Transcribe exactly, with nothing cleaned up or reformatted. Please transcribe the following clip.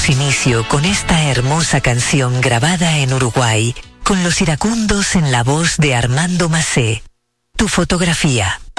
Damos inicio con esta hermosa canción grabada en Uruguay, con Los Iracundos en la voz de Armando Macé. Tu fotografía.